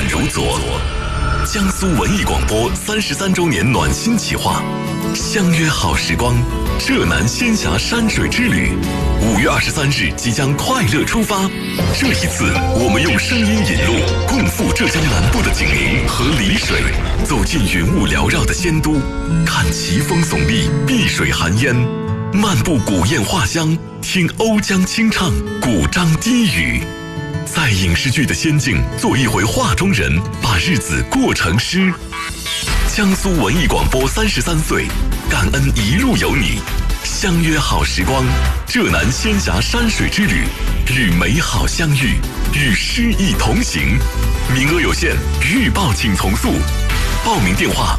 如昨。江苏文艺广播33周年暖心企划，相约好时光，浙南仙侠山水之旅，5月23日即将快乐出发。这一次，我们用声音引路，共赴浙江南部的景宁和丽水，走进云雾缭绕的仙都，看奇峰耸立，碧水含烟，漫步古堰画乡，听瓯江清唱，古獐低语。在影视剧的仙境做一回画中人，把日子过成诗。江苏文艺广播33岁，感恩一路有你，相约好时光，浙南仙侠山水之旅，与美好相遇，与诗意同行。名额有限，预报请从速。报名电话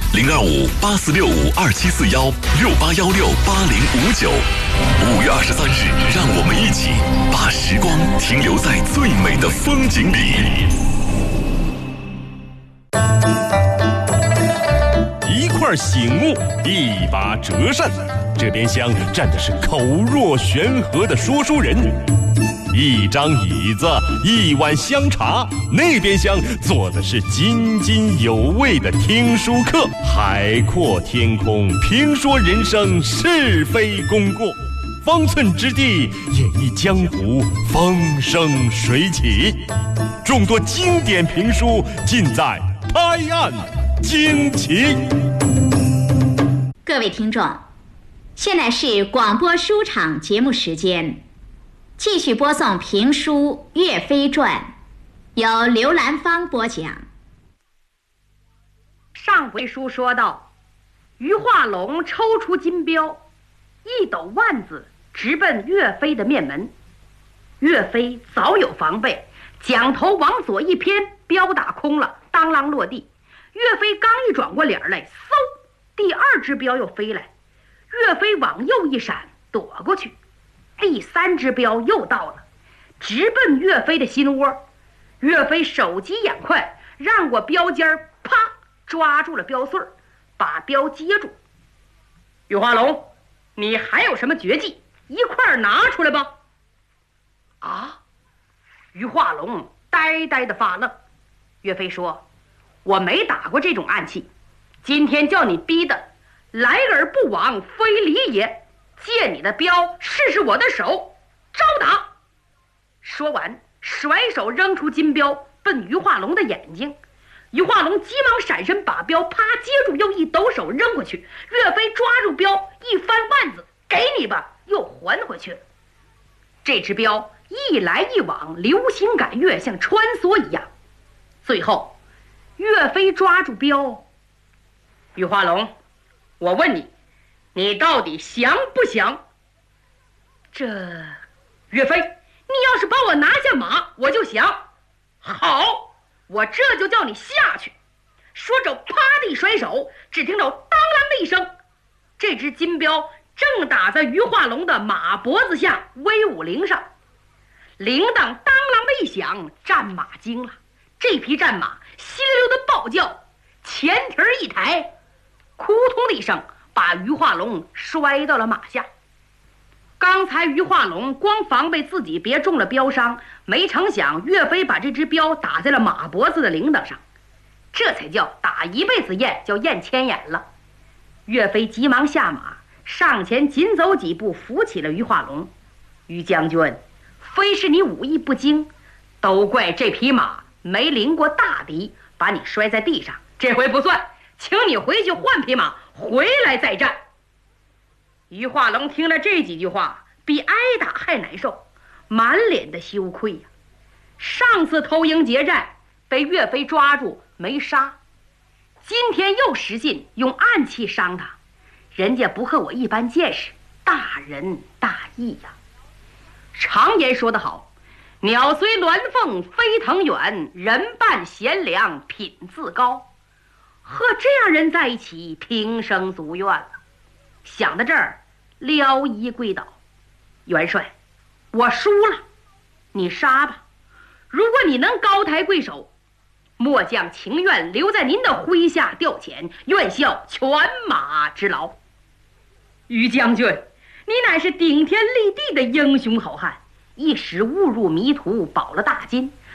：025-8465-2741，6816-8059。5月23日，让我们一起把时光停留在最美的风景里。 一块醒目，一把折扇，这边厢站的是口若悬河的说书人，一张椅子，一碗香茶，那边厢坐的是津津有味的听书客。海阔天空，评说人生是非功过，方寸之地演绎江湖风生水起。众多经典评书尽在拍案惊奇。 各位听众，现在是广播书场节目时间，继续播送评书《岳飞传》，由刘兰芳播讲。 上回书说到，于化龙抽出金镖，一抖腕子直奔岳飞的面门。岳飞早有防备，将头往左一偏，镖打空了，当啷落地。岳飞刚一转过脸来，嗖，第二只镖又飞来，岳飞往右一闪，躲过去。第三只镖又到了，直奔岳飞的心窝。岳飞手疾眼快，让过镖尖儿，啪，抓住了镖穗儿，把镖接住。于化龙，你还有什么绝技？一块儿拿出来吧。啊！于化龙呆呆的发愣。岳飞说：“我没打过这种暗器，今天叫你逼的，来而不往非礼也。借你的镖试试我的手，招打！”说完，甩手扔出金镖，奔于化龙的眼睛。于化龙急忙闪身，把镖啪接住，又一抖手扔过去。岳飞抓住镖，一翻腕子，给你吧，又还回去了。这只镖一来一往，流星赶月，像穿梭一样。最后，岳飞抓住镖。于化龙，我问你，你到底降不降？岳飞，你要是把我拿下马，我就降。好，我这就叫你下去。说着，啪地甩手，只听到当啷的一声，这只金镖正打在于化龙的马脖子下威武铃上。铃铛当啷的一响，战马惊了。这匹战马稀溜溜的暴叫，前蹄儿一抬，扑通的一声，把于化龙摔到了马下。刚才于化龙光防备自己别中了镖伤，没成想岳飞把这只镖打在了马脖子的铃铛上，这才叫打一辈子雁，叫雁千眼了。岳飞急忙下马，上前紧走几步，扶起了于化龙。于将军，非是你武艺不精，都怪这匹马没临过大敌，把你摔在地上，这回不算，请你回去换匹马，回来再战。于化龙听了这几句话，比挨打还难受，满脸的羞愧呀。上次偷营劫战被岳飞抓住没杀，今天又使劲用暗器伤他，人家不和我一般见识，大仁大义呀。常言说得好，鸟随鸾凤飞腾远，人伴贤良品自高。和这样人在一起，平生足愿了。想到这儿，撩衣跪倒：“元帅，我输了，你杀吧。如果你能高抬贵手，末将情愿留在您的麾下调遣，愿效犬马之劳。”于将军，你乃是顶天立地的英雄好汉，一时误入迷途，保了大金，